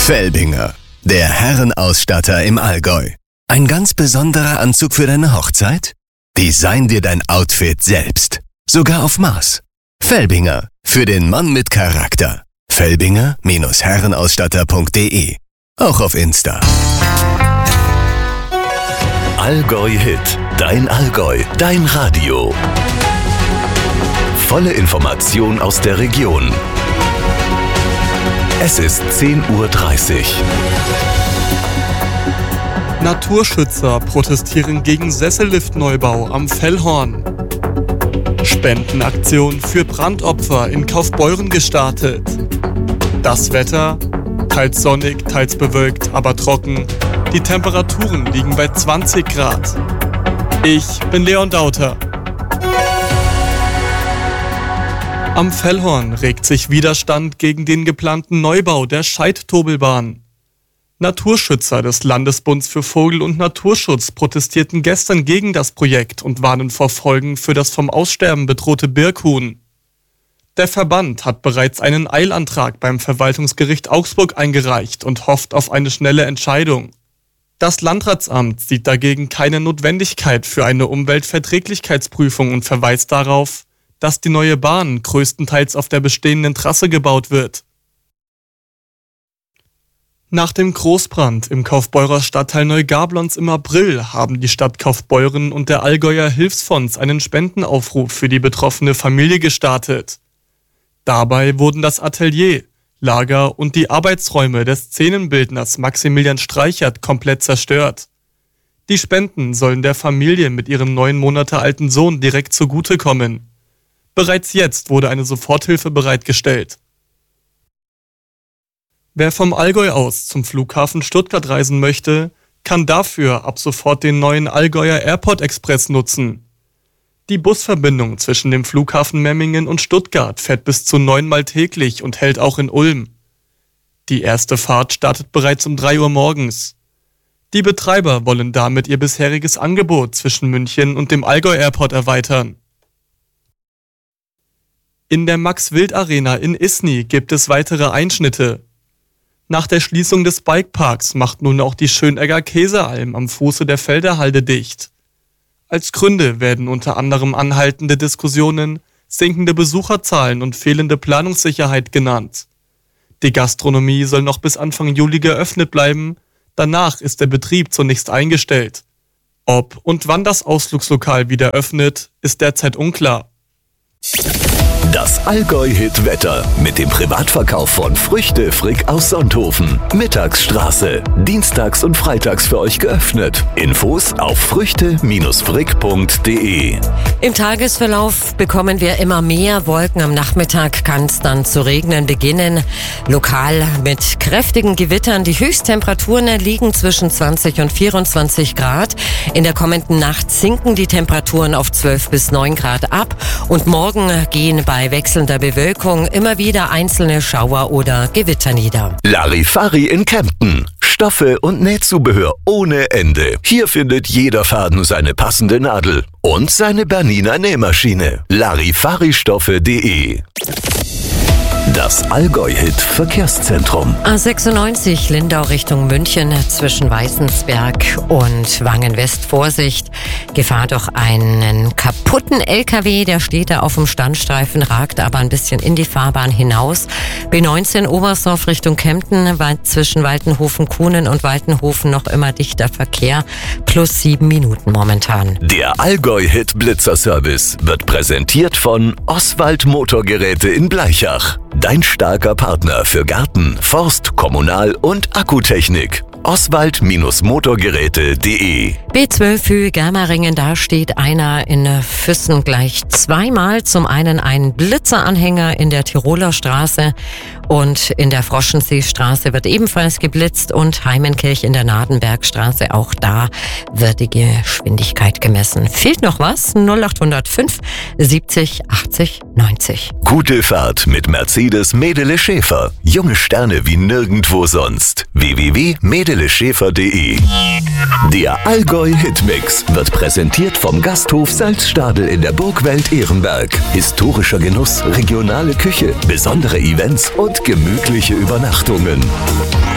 Felbinger, der Herrenausstatter im Allgäu. Ein ganz besonderer Anzug für deine Hochzeit? Design dir dein Outfit selbst. Sogar auf Maß. Felbinger, für den Mann mit Charakter. Felbinger-Herrenausstatter.de. Auch auf Insta. Allgäu Hit. Dein Allgäu. Dein Radio. Volle Information aus der Region. Es ist 10:30 Uhr. Naturschützer protestieren gegen Sesselliftneubau am Fellhorn. Spendenaktion für Brandopfer in Kaufbeuren gestartet. Das Wetter, teils sonnig, teils bewölkt, aber trocken. Die Temperaturen liegen bei 20 Grad. Ich bin Leon Dauter. Am Fellhorn regt sich Widerstand gegen den geplanten Neubau der Scheidt-Tobelbahn. Naturschützer des Landesbunds für Vogel- und Naturschutz protestierten gestern gegen das Projekt und warnen vor Folgen für das vom Aussterben bedrohte Birkhuhn. Der Verband hat bereits einen Eilantrag beim Verwaltungsgericht Augsburg eingereicht und hofft auf eine schnelle Entscheidung. Das Landratsamt sieht dagegen keine Notwendigkeit für eine Umweltverträglichkeitsprüfung und verweist darauf, dass die neue Bahn größtenteils auf der bestehenden Trasse gebaut wird. Nach dem Großbrand im Kaufbeurer Stadtteil Neugablonz im April haben die Stadt Kaufbeuren und der Allgäuer Hilfsfonds einen Spendenaufruf für die betroffene Familie gestartet. Dabei wurden das Atelier, Lager und die Arbeitsräume des Szenenbildners Maximilian Streichert komplett zerstört. Die Spenden sollen der Familie mit ihrem 9 Monate alten Sohn direkt zugutekommen. Bereits jetzt wurde eine Soforthilfe bereitgestellt. Wer vom Allgäu aus zum Flughafen Stuttgart reisen möchte, kann dafür ab sofort den neuen Allgäuer Airport Express nutzen. Die Busverbindung zwischen dem Flughafen Memmingen und Stuttgart fährt bis zu 9-mal täglich und hält auch in Ulm. Die erste Fahrt startet bereits um 3 Uhr morgens. Die Betreiber wollen damit ihr bisheriges Angebot zwischen München und dem Allgäu Airport erweitern. In der Max-Wild-Arena in Isny gibt es weitere Einschnitte. Nach der Schließung des Bikeparks macht nun auch die Schönegger Käsealm am Fuße der Felderhalde dicht. Als Gründe werden unter anderem anhaltende Diskussionen, sinkende Besucherzahlen und fehlende Planungssicherheit genannt. Die Gastronomie soll noch bis Anfang Juli geöffnet bleiben, danach ist der Betrieb zunächst eingestellt. Ob und wann das Ausflugslokal wieder öffnet, ist derzeit unklar. Das Allgäu-Hit-Wetter mit dem Privatverkauf von Früchte Frick aus Sonthofen. Mittagsstraße. Dienstags und freitags für euch geöffnet. Infos auf früchte-frick.de. Im Tagesverlauf bekommen wir immer mehr Wolken. Am Nachmittag kann es dann zu regnen beginnen. Lokal mit kräftigen Gewittern. Die Höchsttemperaturen liegen zwischen 20 und 24 Grad. In der kommenden Nacht sinken die Temperaturen auf 12 bis 9 Grad ab. Und morgen gehen bei wechselnder Bewölkung immer wieder einzelne Schauer oder Gewitter nieder. Larifari in Kempten. Stoffe und Nähzubehör ohne Ende. Hier findet jeder Faden seine passende Nadel und seine Bernina Nähmaschine. Larifaristoffe.de. Das Allgäu-Hit-Verkehrszentrum. A96 Lindau Richtung München zwischen Weißensberg und Wangen-West. Vorsicht, Gefahr durch einen kaputten LKW. Der steht da auf dem Standstreifen, ragt aber ein bisschen in die Fahrbahn hinaus. B19 Oberstdorf Richtung Kempten, zwischen Waltenhofen-Kuhnen und Waltenhofen noch immer dichter Verkehr. Plus 7 Minuten momentan. Der Allgäu-Hit-Blitzer-Service wird präsentiert von Oswald Motorgeräte in Bleichach. Dein starker Partner für Garten, Forst, Kommunal- und Akkutechnik. Oswald-Motorgeräte.de. B12 Höhe Germeringen, da steht einer in Füssen gleich zweimal. Zum einen ein Blitzeranhänger in der Tiroler Straße und in der Froschenseestraße wird ebenfalls geblitzt und Heimenkirch in der Nadenbergstraße, auch da wird die Geschwindigkeit gemessen. Fehlt noch was? 0805 70 80 90. Gute Fahrt mit Mercedes Medele Schäfer. Junge Sterne wie nirgendwo sonst. www.medeleschäfer.de. Der Allgäu Hitmix wird präsentiert vom Gasthof Salzstadel in der Burgwelt Ehrenberg. Historischer Genuss, regionale Küche, besondere Events und gemütliche Übernachtungen.